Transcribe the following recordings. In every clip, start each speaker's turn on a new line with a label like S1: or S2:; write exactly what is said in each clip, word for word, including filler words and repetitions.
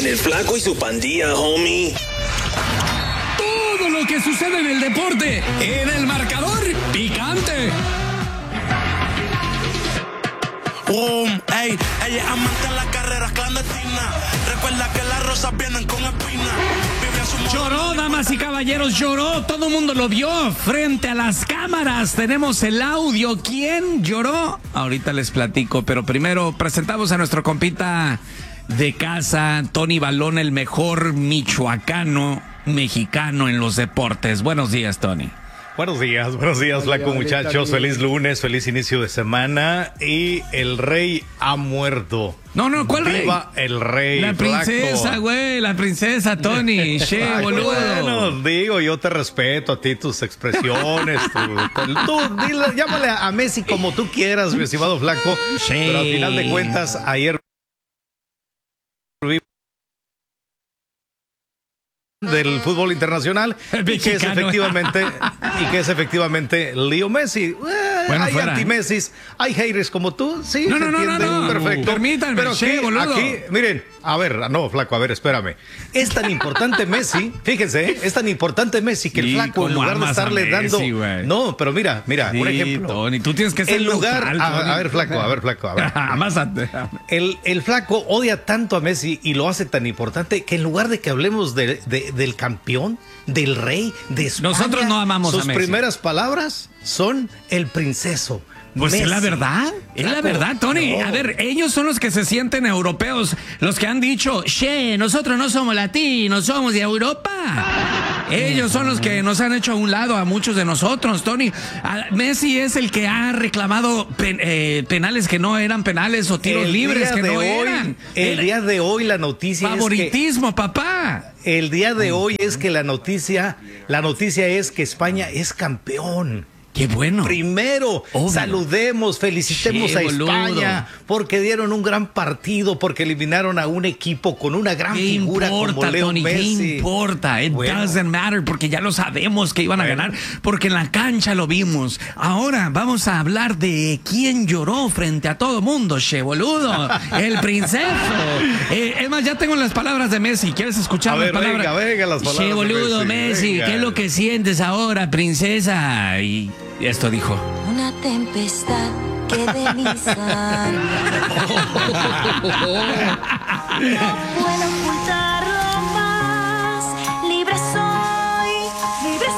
S1: el Flaco y su pandilla, homie.
S2: Todo lo que sucede en el deporte, en el marcador picante.
S3: Boom, ey, ella es amante de las carreras clandestinas. Recuerda que las rosas vienen con espinas.
S2: Lloró, damas y caballeros, lloró. Todo el mundo lo vio frente a las cámaras. Tenemos el audio. ¿Quién lloró? Ahorita les platico, pero primero presentamos a nuestro compita de casa, Tony Balón, el mejor michoacano mexicano en los deportes. Buenos días, Tony.
S4: Buenos días, buenos días, Flaco, muchachos. Feliz lunes, feliz inicio de semana. Y el rey ha muerto.
S2: No, no, ¿cuál rey?
S4: Viva el rey,
S2: La princesa,
S4: Flaco.
S2: güey, la princesa, Tony. Che,
S4: Ay,
S2: boludo.
S4: Bueno, digo, yo te respeto a ti, tus expresiones. tu, tu, tú, dile, llámale a Messi como tú quieras, mi estimado Flaco.
S2: Sí.
S4: Pero al final de cuentas, ayer del fútbol internacional y que es efectivamente y que es efectivamente Leo Messi. Eh,
S2: bueno,
S4: hay
S2: fuera.
S4: anti-Messi, hay haters como tú, sí,
S2: No,
S4: se
S2: no, no,
S4: entiende,
S2: no, no.
S4: perfecto.
S2: Permítanme,
S4: pero
S2: che,
S4: aquí,
S2: boludo.
S4: aquí, miren, a ver, no, Flaco, a ver, espérame. Es tan importante Messi, fíjense, ¿eh? es tan importante Messi que el
S2: Sí,
S4: Flaco en
S2: cómo
S4: lugar de
S2: amas a
S4: estarle
S2: Messi,
S4: dando,
S2: güey.
S4: no, pero mira, mira,
S2: Sí,
S4: un ejemplo.
S2: Tony, tú tienes que ser
S4: En lugar,
S2: neutral,
S4: a,
S2: Tony.
S4: a ver, Flaco, a ver, Flaco, a ver.
S2: Amásate.
S4: El, el Flaco odia tanto a Messi y lo hace tan importante que en lugar de que hablemos de, de, del campeón, del rey, de España,
S2: Nosotros no amamos a
S4: sus
S2: Messi.
S4: primeras palabras son el princeso.
S2: Pues
S4: Messi.
S2: es la verdad, es la
S4: Flaco,
S2: verdad, Tony.
S4: no.
S2: A ver, ellos son los que se sienten europeos, los que han dicho, che, nosotros no somos latinos, somos de Europa. Ellos son los que nos han hecho a un lado a muchos de nosotros, Tony. A- Messi es el que ha reclamado pen- eh, penales que no eran penales o tiros
S4: El
S2: libres
S4: día
S2: que
S4: de
S2: no
S4: hoy,
S2: eran.
S4: El día de hoy la noticia
S2: Favoritismo, papá.
S4: es que el día de hoy es que la noticia, la noticia es que España es campeón.
S2: Qué bueno.
S4: Primero,
S2: Obvio.
S4: saludemos, felicitemos
S2: Che,
S4: a
S2: boludo.
S4: España porque dieron un gran partido, porque eliminaron a un equipo con una gran
S2: ¿Qué
S4: figura
S2: importa,
S4: como Leo
S2: Tony?
S4: Messi.
S2: ¿Qué importa? It
S4: Bueno.
S2: doesn't matter porque ya lo sabemos que iban a
S4: Bueno.
S2: ganar porque en la cancha lo vimos. Ahora vamos a hablar de quién lloró frente a todo mundo, che, boludo. El princeso. Eh, es más, ya tengo las palabras de Messi. ¿Quieres escuchar
S4: A
S2: las
S4: ver,
S2: palabras?
S4: venga, venga, las palabras
S2: Che,
S4: de
S2: boludo,
S4: Messi,
S2: Messi,
S4: venga.
S2: ¿qué es lo que sientes ahora, princesa? Y esto dijo.
S5: Una tempestad que de mi sangre. No puedo ocultarlo más. Libre soy, libre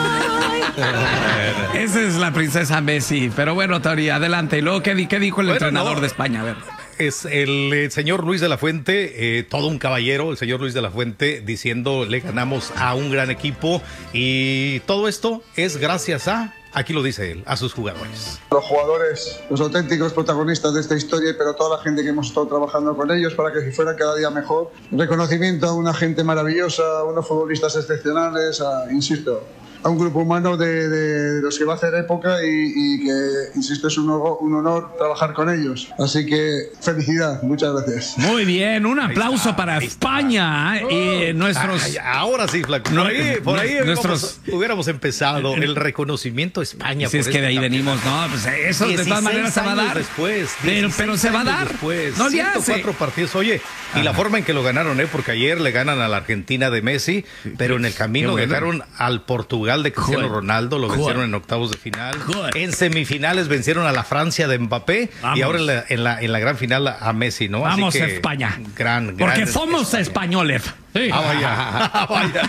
S5: soy.
S2: Esa es la princesa Messi. Pero bueno, Tori, adelante. ¿Y luego qué, di- qué dijo el
S4: Bueno,
S2: entrenador
S4: no.
S2: de España? A ver.
S4: Es el, eh, señor Luis de la Fuente, eh, todo un caballero, el señor Luis de la Fuente, diciendo le ganamos a un gran equipo y todo esto es gracias a, aquí lo dice él, a sus jugadores.
S6: Los jugadores, los auténticos protagonistas de esta historia, pero toda la gente que hemos estado trabajando con ellos para que fuera cada día mejor. Reconocimiento a una gente maravillosa, a unos futbolistas excepcionales, a, insisto, a un grupo humano de, de los que va a hacer época y, y que, insisto, es un, honor- un honor trabajar con ellos. Así que felicidad, muchas gracias.
S2: Muy bien, un aplauso
S4: está,
S2: para
S4: ahí está.
S2: España. Y nuestros...
S4: Ay, ahora sí, Flaco.
S2: No,
S4: Por ahí, por ahí
S2: no,
S4: nuestros,
S2: nuestros-
S4: hubiéramos empezado el reconocimiento a España.
S2: Si
S4: por
S2: es que de ahí
S4: este
S2: venimos,
S4: campeonato.
S2: no, pues eso de todas
S4: dieciséis
S2: maneras se va a
S4: años
S2: dar.
S4: Después,
S2: pero, pero
S4: dieciséis
S2: se va a
S4: años
S2: dar.
S4: Después,
S2: No le
S4: ciento
S2: hace.
S4: cuatro partidos. Oye, y la forma en que lo ganaron, ¿eh? Porque ayer le ganan a la Argentina de Messi, pero en el camino
S2: Qué bueno.
S4: dejaron al Portugal de Cristiano
S2: Joder.
S4: Ronaldo, lo
S2: Joder.
S4: vencieron en octavos de final.
S2: Joder.
S4: En semifinales vencieron a la Francia de Mbappé
S2: Vamos.
S4: y ahora en la, en la, en la gran final a Messi, ¿no? Así
S2: Vamos
S4: que,
S2: a España.
S4: Gran, gran.
S2: Porque somos españoles. Sí.
S4: Ah, vaya. Ah, vaya.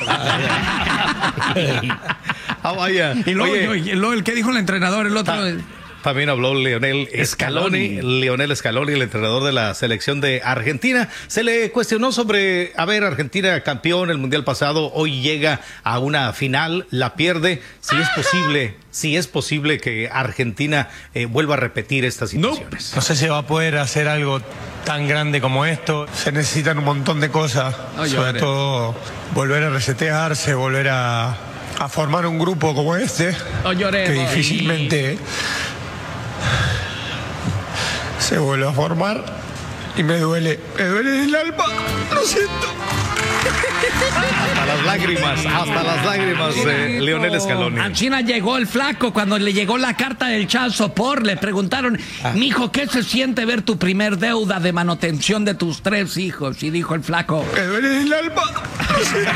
S4: Ah, vaya.
S2: Y luego,
S4: Oye,
S2: y luego el que dijo el entrenador, el otro.
S4: Ta- También habló Leonel Scaloni,
S2: Scaloni.
S4: Leonel Scaloni, el entrenador de la selección de Argentina. Se le cuestionó sobre, a ver, Argentina campeón el mundial pasado, hoy llega a una final, la pierde. Si es posible, si es posible que Argentina eh, vuelva a repetir estas situaciones.
S7: No sé si va a poder hacer algo tan grande como esto. Se necesitan un montón de cosas.
S2: No
S7: sobre
S2: llores.
S7: todo volver a resetearse, volver a, a formar un grupo como este.
S2: No llores,
S7: que
S2: Bobby.
S7: difícilmente se vuelve a formar. y me duele, me duele en el alma, lo siento.
S4: Hasta las lágrimas, hasta las lágrimas de Lionel Scaloni.
S2: A China llegó el flaco cuando le llegó la carta del child support. Le preguntaron,
S4: Ah.
S2: mijo, ¿qué se siente ver tu primer deuda de manutención de tus tres hijos? Y dijo el flaco,
S7: Me duele en el alma, lo siento.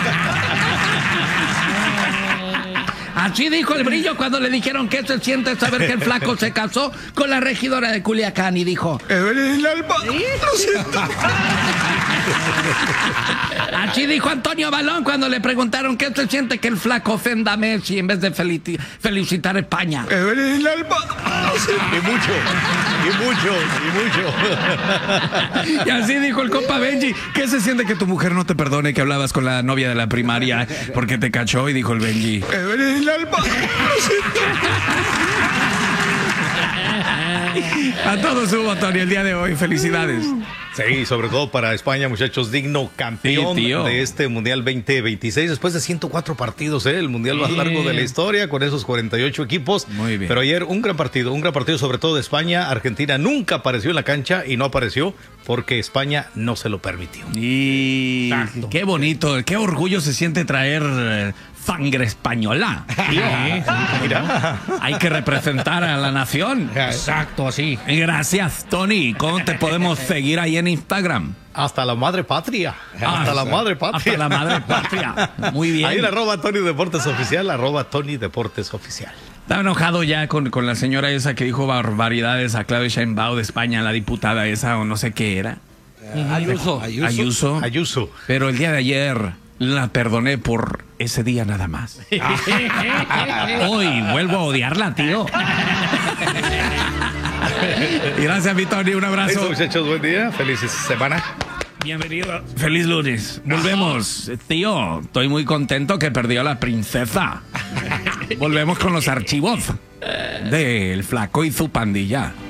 S2: así dijo el Brillo cuando le dijeron qué se siente saber que el flaco se casó con la regidora de Culiacán y dijo,
S7: Me duele en el alma, lo siento.
S2: así dijo Antonio Balón cuando le preguntaron qué se siente que el flaco ofenda a Messi en vez de feliti- felicitar a España.
S7: Me duele en el alma, lo siento.
S4: Y mucho, y mucho, y mucho.
S2: Y así dijo el compa Benji, ¿qué se siente que tu mujer no te perdone que hablabas con la novia de la primaria porque te cachó? Y dijo el Benji,
S7: Me duele en el alma, lo siento.
S2: a todos hubo, Tony, el día de hoy. Felicidades.
S4: Sí, sobre todo para España, muchachos, digno campeón
S2: Sí, tío.
S4: de este Mundial veinte veintiséis, después de ciento cuatro partidos, ¿eh? El Mundial más largo de la historia, con esos cuarenta y ocho equipos.
S2: Muy bien.
S4: Pero ayer un gran partido, un gran partido sobre todo de España. Argentina nunca apareció en la cancha y no apareció porque España no se lo permitió.
S2: Y qué bonito, qué orgullo se siente traer eh, sangre española. Tío.
S4: Mira.
S2: Hay que representar a la nación.
S8: Exacto, así.
S2: Gracias, Tony. ¿Cómo te podemos seguir ahí en Instagram?
S4: Hasta la madre patria. Hasta la madre patria.
S2: Hasta la madre patria. Muy bien.
S4: Ahí en arroba Tony Deportes Oficial, arroba Tony Deportes Oficial.
S2: Estaba enojado ya con, con la señora esa que dijo barbaridades a Claudia Sheinbaum de España, la diputada esa o no sé qué era.
S8: Ayuso.
S2: Ayuso.
S4: Ayuso.
S2: Pero el día de ayer la perdoné por ese día nada más. Hoy vuelvo a odiarla, tío. Gracias, mi Tony. Un abrazo.
S4: Listo, muchachos, buen día. Feliz semana.
S2: Bienvenido. Feliz lunes. Volvemos. Tío, estoy muy contento que perdió la princesa. Volvemos con los archivos del flaco y su pandilla.